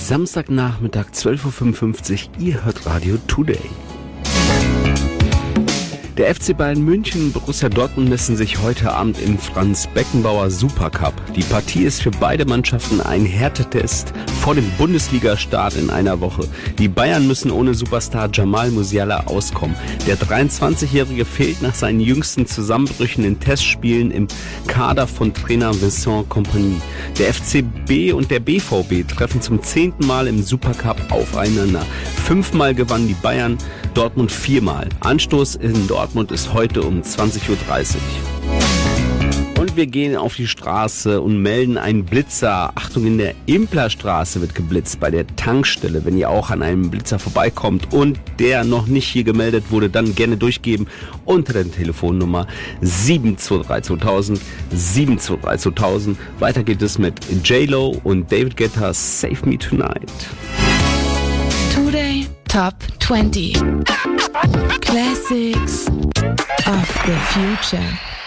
Samstagnachmittag 12.55 Uhr, ihr hört Radio Today. Der FC Bayern München und Borussia Dortmund messen sich heute Abend im Franz-Beckenbauer Supercup. Die Partie ist für beide Mannschaften ein Härtetest vor dem Bundesliga-Start in einer Woche. Die Bayern müssen ohne Superstar Jamal Musiala auskommen. Der 23-Jährige fehlt nach seinen jüngsten Zusammenbrüchen in Testspielen im Kader von Trainer Vincent Kompany. Der FCB und der BVB treffen zum 10. Mal im Supercup aufeinander. 5-mal gewannen die Bayern, Dortmund 4-mal. Anstoß in Dortmund ist heute um 20.30 Uhr. Und wir gehen auf die Straße und melden einen Blitzer. Achtung, in der Implerstraße wird geblitzt bei der Tankstelle. Wenn ihr auch an einem Blitzer vorbeikommt und der noch nicht hier gemeldet wurde, dann gerne durchgeben unter der Telefonnummer 7232000, 7232000. Weiter geht es mit J-Lo und David Guetta, Save Me Tonight. Today Top 20 Classics of the Future.